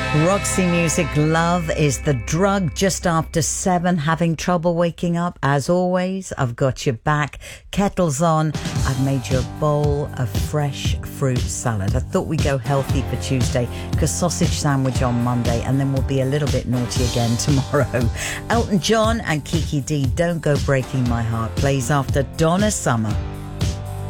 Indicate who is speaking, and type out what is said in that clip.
Speaker 1: Roxy Music, love is the drug. Just after 7, having trouble waking up? As always, I've got your back. Kettle's on. I've made you a bowl of fresh fruit salad. I thought we'd go healthy for Tuesday because sausage sandwich on Monday, and then we'll be a little bit naughty again tomorrow. Elton John and Kiki D, Don't Go Breaking My Heart, plays after Donna Summer.